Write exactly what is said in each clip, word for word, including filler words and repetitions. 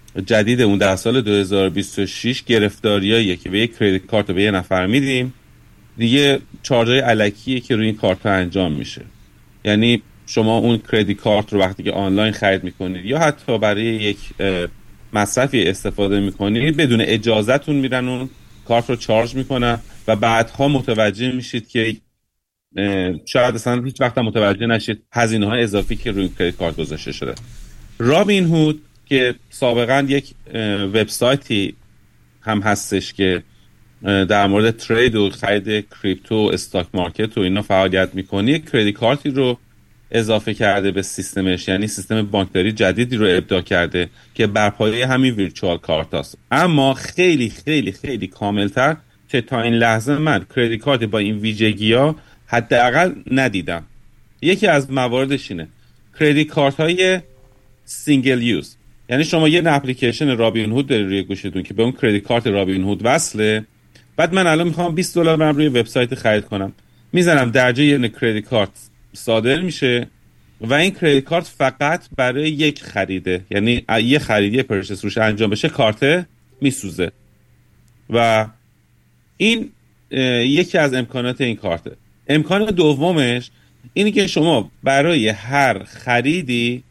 جدید اون در سال دو هزار و بیست و شش گرفتاریاییه که به یک کریدیت کارت به یه نفر میدیم، دیگه چارجای الکیه که روی این کارت انجام میشه. یعنی شما اون کریدیت کارت رو وقتی که آنلاین خرید میکنید یا حتی برای یک مصرفی استفاده میکنید، بدون اجازهتون میرن اون کارت رو چارج میکنن و بعدها متوجه میشید که شاید اصلا هیچ وقت متوجه نشید هزینه‌های اضافی که روی کریدیت کارت گذاشته شده. رابین هود که سابقا یک وبسایتی هم هستش که در مورد ترید و خرید کریپتو و استاک مارکت و اینا فعالیت میکنه، یک کریدیت کارتی رو اضافه کرده به سیستمش، یعنی سیستم بانکداری جدیدی رو ابداع کرده که بر پایه همین ویرچوال کارت هست، اما خیلی خیلی خیلی کاملتر که تا این لحظه من کریدیت کارت با این ویژگی ها حداقل ندیدم. یکی از مواردش اینه کریدیت کارت های سینگل یوز، یعنی شما یه اپلیکیشن رابین هود داری روی گوشتون که به اون کریدیت کارت رابین هود وصله، بعد من الان میخوام بیست دلار برم روی وبسایت خرید کنم، میزنم درجه یه کریدیت کارت صادر میشه و این کریدیت کارت فقط برای یک خریده، یعنی یه خریدی پرچس روش انجام بشه کارت میسوزه. و این یکی از امکانات این کارته. امکان دومش اینی که شما برای هر خریدی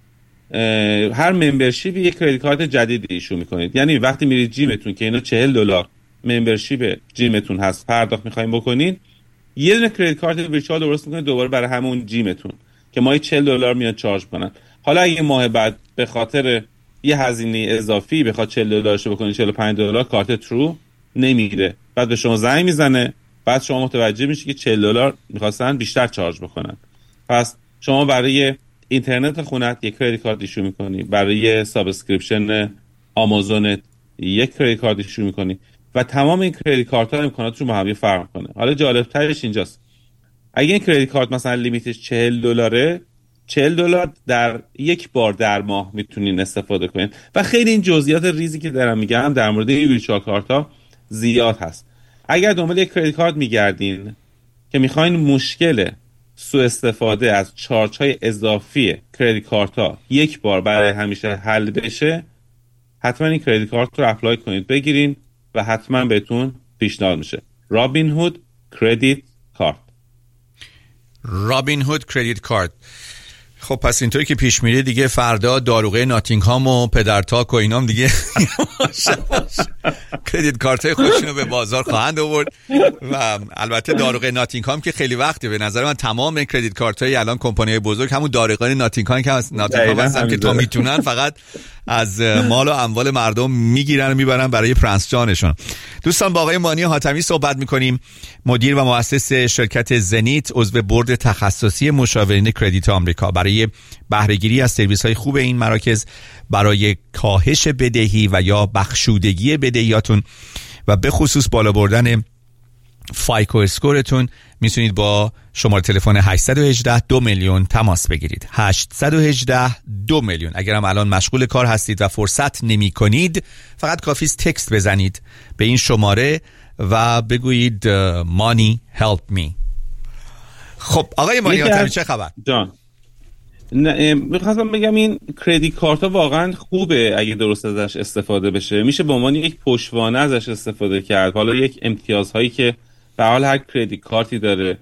هر ممبرشیپی یک کریدیت کارت جدید ایشو میکنید. یعنی وقتی میرید جیمتون که اینا چهل دلار ممبرشیپ جیمتون هست پرداخت میخواین بکنین، یه دونه کریدیت کارت ویرچوال درست میکنید دوباره برای همون جیمتون که ماهی چهل دلار میاد چارج کنن. حالا اگه ماه بعد به خاطر یه هزینه اضافی بخواد چهل دلارشو بکنید چهل و پنج دلار، کارت ترو نمیگیره، بعد به شما زنگ میزنه، بعد شما متوجه میشید که چهل دلار میخواستن بیشتر چارج بکنن. پس شما برای اینترنت خونت یک کریدیت کارت ایشو میکنی، برای سابسکریپشن آمازون یک کریدیت کارت ایشو میکنی و تمام این کریدیت کارت ها امکاناتشون با هم فرق کنه. حالا جالب ترش اینجاست، اگه این کریدیت کارت مثلا لیمیتش چهل دلاره، چهل دلار در یک بار در ماه میتونین استفاده کنین و خیلی این جزئیات ریزی که دارم میگم در مورد این ویرچوال کارت ها زیاد هست. اگر دنبال یک کریدیت کارت میگردین که میخواین مشکل سوء استفاده از چارج های اضافی کریدیت کارت ها یک بار برای همیشه حل بشه، حتما این کریدیت کارت رو اپلای کنید، بگیرین و حتما بهتون پیشنهاد میشه. رابین هود کریدیت کارت. رابین هود کریدیت کارت. خب پس اینطوری که پیش میره دیگه فردا داروغه ناتینگهام و پدرتاک و اینام دیگه کریدیت کارتای خودشونو به بازار خواهند آورد و البته داروغه ناتینگهام که خیلی وقته، به نظر من تمام کریدیت کارتای الان کمپانی‌های بزرگ همون داروغه ناتینگهام که از ناتینگهام هستن که تا میتونن فقط از مال و اموال مردم میگیرن و میبرن برای پرنس جانشون. دوستان با آقای مانی حاتمی صحبت میکنیم، مدیر و مؤسس شرکت زنیت، عضو بورد تخصصی مشاورین کردیت آمریکا. برای بهره‌گیری از سرویس‌های خوب این مراکز، برای کاهش بدهی و یا بخشودگی بدهیاتون و به خصوص بالا بردن فایکو اسکورتون، میتونید با شماره تلفن هشت یک هشت دو میلیون تماس بگیرید. هشت یک هشت دو میلیون. اگرم الان مشغول کار هستید و فرصت نمی کنید، فقط کافی است تکست بزنید به این شماره و بگویید مانی هلپ می. خب آقای مانی حاتمی چه خبر؟ جان نه میخواستم بگم این کریدیت کارت ها واقعا خوبه اگه درست ازش استفاده بشه، میشه به عنوان یک پشتوانه ازش استفاده کرد. حالا یک امتیازهایی که به حال هر کریدیت کارتی داره،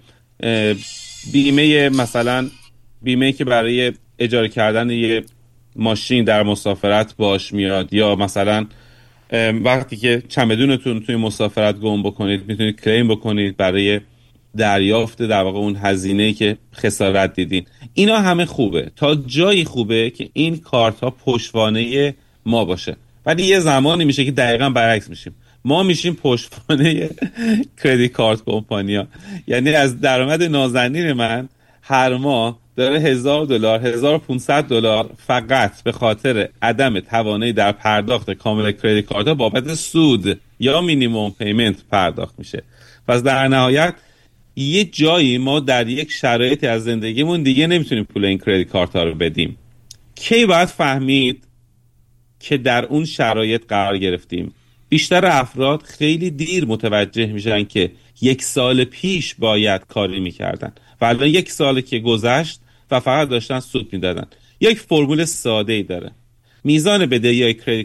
بیمه مثلا بیمه که برای اجاره کردن یه ماشین در مسافرت باش میاد، یا مثلا وقتی که چمدونتون توی مسافرت گم بکنید میتونید کلیم بکنید برای دریافت در واقع اون هزینه‌ای که خسارت دیدین. اینا همه خوبه تا جایی خوبه که این کارت ها پشتوانه ما باشه، ولی یه زمانی میشه که دقیقاً برعکس میشیم، ما میشیم پشتوانه کریدیت کارت کمپانیا. یعنی از درآمد نازنین من هر ماه داره هزار دلار هزار و پانصد دلار فقط به خاطر عدم توانایی در پرداخت کامل کریدیت کارت ها بابت سود یا مینیمم پیمنت پرداخت میشه. پس در نهایت یه جایی ما در یک شرایطی از زندگیمون دیگه نمیتونیم پول این کریدیت کارت ها رو بدیم. کی باید فهمید که در اون شرایط قرار گرفتیم؟ بیشتر افراد خیلی دیر متوجه میشن که یک سال پیش باید کاری میکردن و الان یک سال که گذشت و فقط داشتن سود میدادن. یک فرمول ساده ای داره، میزان بدهی های کریدیت